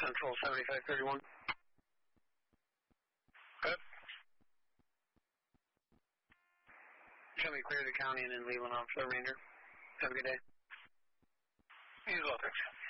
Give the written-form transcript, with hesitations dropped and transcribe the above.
Central 7531. Good. Show me clear the county and then Leland off the remainder. Have a good day. You as well, thanks.